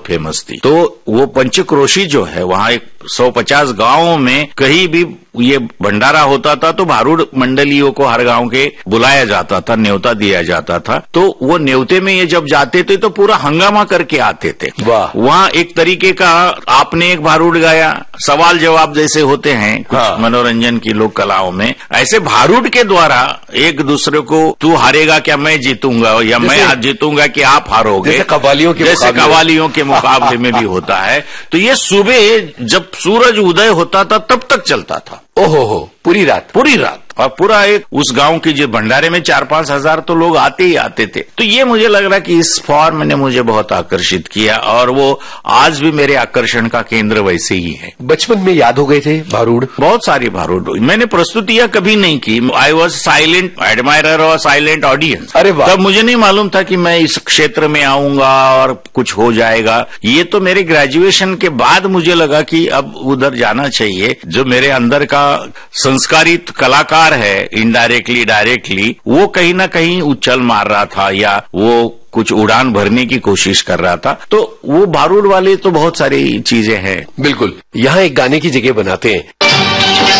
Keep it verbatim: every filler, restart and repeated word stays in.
Famous थी। तो वो पंचक्रोशी जो है वहाँ एक सौ पचास गांवों में कहीं भी ये भंडारा होता था तो भारूड मंडलियों को हर गांव के बुलाया जाता था, न्योता दिया जाता था। तो वो न्योते में ये जब जाते थे तो पूरा हंगामा करके आते थे। वहाँ एक तरीके का आपने एक भारूड गाया, सवाल जवाब जैसे होते हैं कुछ हाँ। मनोरंजन की लोक कलाओं में, ऐसे भारूड के द्वारा एक दूसरे को तू हारेगा क्या मैं जीतूंगा या मैं आज जीतूंगा कि आप हारोगे, जैसे कव्वालियों के जैसे कव्वालियों के मुकाबले में भी होता है। तो ये सुबह जब सूरज उदय होता था तब तक चलता था। ओहो हो, पूरी रात पूरी रात और पूरा एक उस गांव की जो भंडारे में चार पांच हजार तो लोग आते ही आते थे। तो ये मुझे लग रहा कि इस फॉर्म ने मुझे बहुत आकर्षित किया और वो आज भी मेरे आकर्षण का केंद्र वैसे ही है। बचपन में याद हो गए थे भारूड? बहुत सारी भारूड। मैंने प्रस्तुतियां कभी नहीं की। आई वॉज साइलेंट एडमायरर और साइलेंट ऑडियंस। अरे वाह। तब मुझे नहीं मालूम था कि मैं इस क्षेत्र में आऊंगा और कुछ हो जाएगा। ये तो मेरे ग्रेजुएशन के बाद मुझे लगा कि अब उधर जाना चाहिए। जो मेरे अंदर का संस्कारित कलाकार है इनडायरेक्टली डायरेक्टली, वो कहीं ना कहीं उछल मार रहा था या वो कुछ उड़ान भरने की कोशिश कर रहा था। तो वो भारूड वाले तो बहुत सारी चीजें हैं। बिल्कुल। यहाँ एक गाने की जगह बनाते हैं।